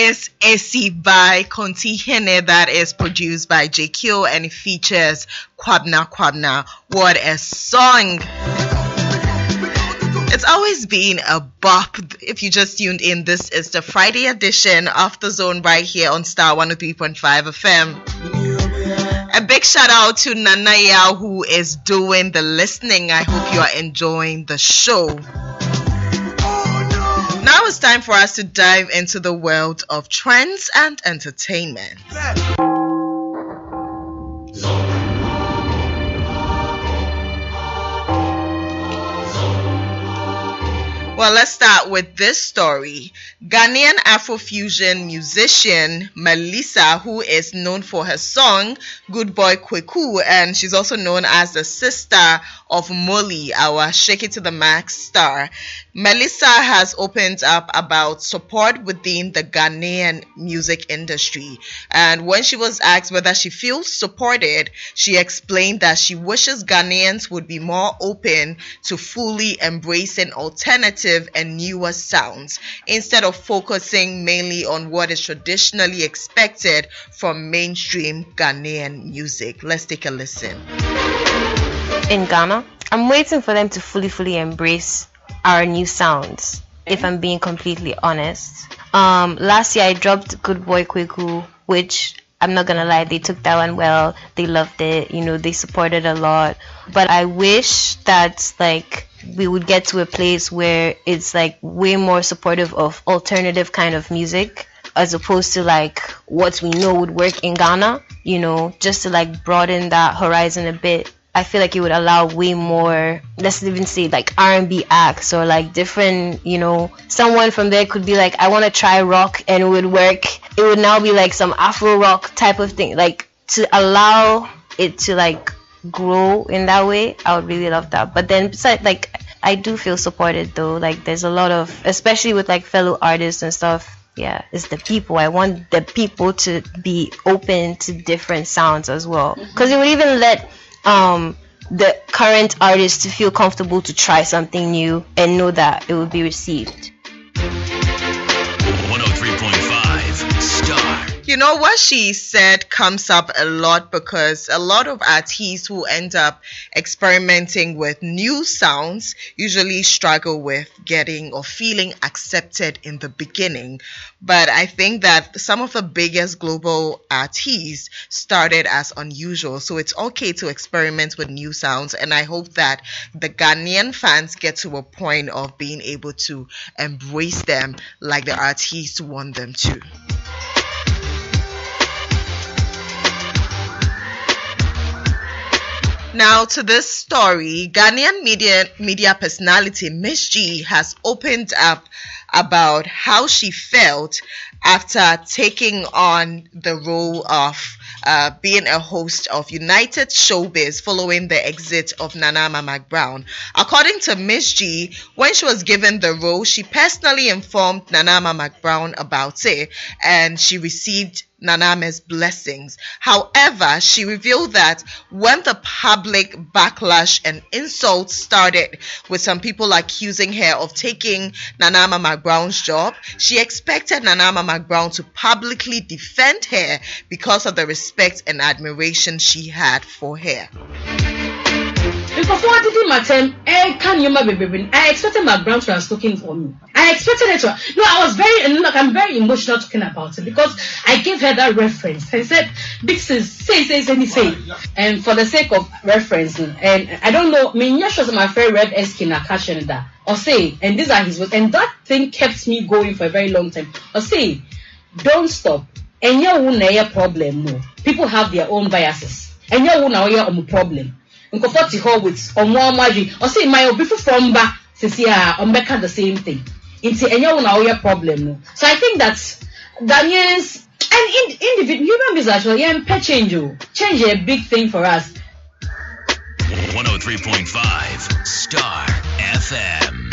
is Esi by Conti Hene that is produced by JQ and it features Kwabna Kwabna. What a song! It's always been a bop. If you just tuned in, this is the Friday edition of The Zone right here on Star 103.5 FM. A big shout out to Nanaya who is doing the listening. I hope you are enjoying the show. Now it's time for us to dive into the world of trends and entertainment. Well, let's start with this story. Ghanaian Afrofusion musician Melissa, who is known for her song Good Boy Kweku, and she's also known as the sister of Molly, our Shake It to the Max star. Melissa has opened up about support within the Ghanaian music industry. And when she was asked whether she feels supported, she explained that she wishes Ghanaians would be more open to fully embracing alternative and newer sounds instead of focusing mainly on what is traditionally expected from mainstream Ghanaian music. Let's take a listen. In Ghana, I'm waiting for them to fully embrace our new sounds, if I'm being completely honest. Last year I dropped Good Boy Kweku, which I'm not gonna lie, they took that one well. They loved it, they supported a lot. But I wish that we would get to a place where it's way more supportive of alternative kind of music as opposed to what we know would work in Ghana, just to broaden that horizon a bit. I feel like it would allow way more, let's even say R&B acts or different, someone from there could be I want to try rock and it would work. It would now be some Afro rock type of thing, to allow it to grow in that way. I would really love that. But then besides, I do feel supported though. There's a lot of, especially with fellow artists and stuff. Yeah, it's the people. I want the people to be open to different sounds as well, because it would even let the current artists to feel comfortable to try something new and know that it will be received. 103.5 Star. What she said comes up a lot because a lot of artists who end up experimenting with new sounds usually struggle with getting or feeling accepted in the beginning. But I think that some of the biggest global artists started as unusual. So it's okay to experiment with new sounds. And I hope that the Ghanaian fans get to a point of being able to embrace them like the artists want them to. Now to this story, Ghanaian media personality Miss G has opened up about how she felt after taking on the role of being a host of United Showbiz following the exit of Nana McBrown. According to Miss G, when she was given the role, she personally informed Nana McBrown about it and she received Nanama's blessings. However, she revealed that when the public backlash and insults started, with some people accusing her of taking Nanama McBrown's job, she expected Nanama McBrown to publicly defend her because of the respect and admiration she had for her. Because what did my time? I expected McBrown to have spoken for me. I expected it to. No, I'm very emotional talking about it because I gave her that reference. I said, "This is say." And for the sake of reference, and I don't know, shows my friend read Eskin Akashinda or say, and these are his words, and that thing kept me going for a very long time. Or say, don't stop. And you won't have a problem. No, people have their own biases, and you won't have a problem. Nkofoti Horwitz or Mwamaji or say my obifu from ba sisia ombeka the same thing. It's enya una problem. So I think that's Ghanaians and individual human beings actually change a big thing for us. 103.5 Star FM.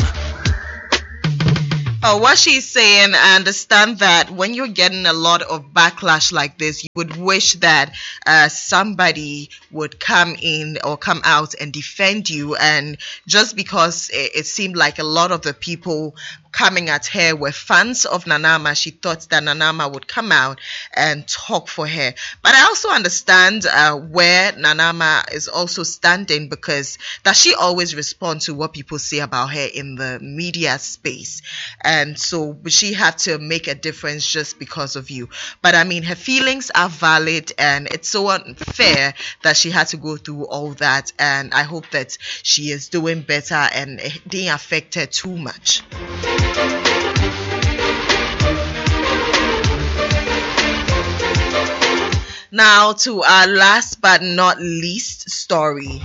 What she's saying, I understand that when you're getting a lot of backlash like this, you would wish that somebody would come in or come out and defend you. And just because it seemed like a lot of the people coming at her were fans of Nanama. She thought that Nanama would come out and talk for her. But I also understand where Nanama is also standing, because does she always respond to what people say about her in the media space? And so she had to make a difference just because of you. But I mean, her feelings are valid, and it's so unfair that she had to go through all that. And I hope that she is doing better and it didn't affect her too much. Now to our last but not least story.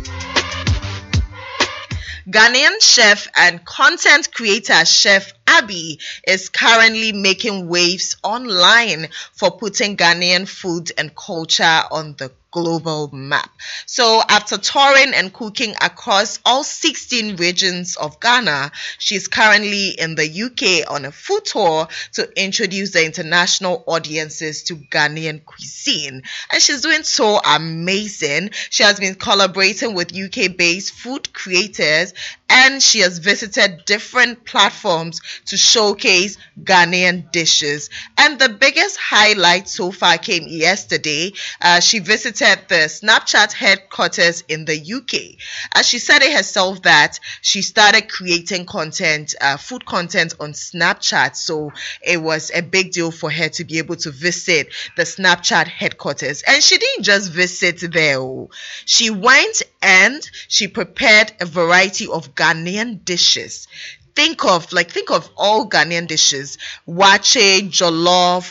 Ghanaian chef and content creator Chef Abby is currently making waves online for putting Ghanaian food and culture on the global map. So after touring and cooking across all 16 regions of Ghana, she's currently in the UK on a food tour to introduce the international audiences to Ghanaian cuisine. And she's doing so amazing. She has been collaborating with UK-based food creators, and she has visited different platforms to showcase Ghanaian dishes. And the biggest highlight so far came yesterday. She visited the Snapchat headquarters in the UK. As she said it herself that she started creating content, food content on Snapchat. So it was a big deal for her to be able to visit the Snapchat headquarters. And she didn't just visit there. She went and she prepared a variety of Ghanaian dishes. Think of all Ghanaian dishes: wache, jollof,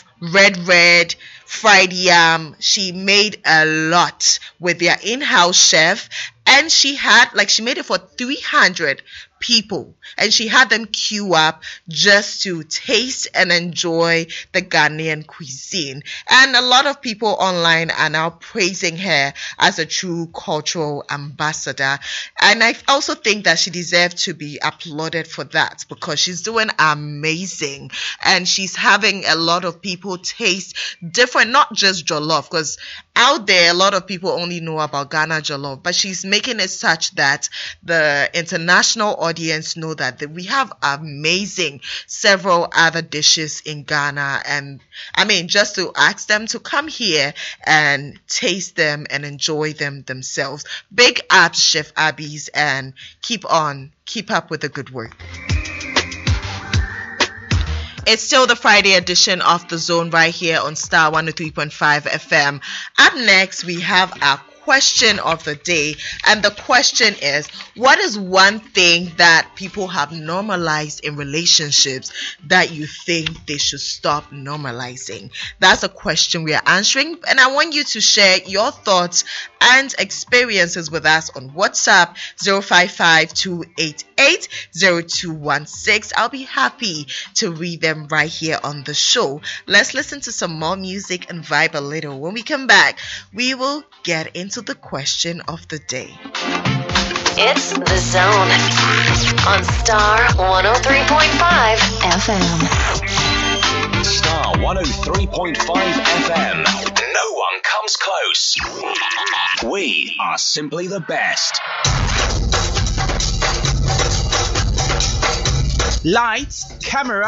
red, fried yam. She made a lot with their in-house chef, and she made it for 300 people, and she had them queue up just to taste and enjoy the Ghanaian cuisine. And a lot of people online are now praising her as a true cultural ambassador, and I also think that she deserves to be applauded for that, because she's doing amazing, and she's having a lot of people taste different, not just jollof, because out there a lot of people only know about Ghana jollof, but she's making it such that the international audience know that we have amazing several other dishes in Ghana. And I mean, just to ask them to come here and taste them and enjoy them themselves. Big ups, Chef Abby's, and keep up with the good work. It's still the Friday edition of The Zone right here on Star 103.5 FM. Up next, we have our question of the day, and the question is, what is one thing that people have normalized in relationships that you think they should stop normalizing? That's a question we are answering, and I want you to share your thoughts and experiences with us on WhatsApp 055-288-0216. I'll be happy to read them right here on the show. Let's listen to some more music and vibe a little. When we come back, we will get into the question of the day. It's The Zone on Star 103.5 FM. Star 103.5 FM. No one comes close. We are simply the best. Lights, camera,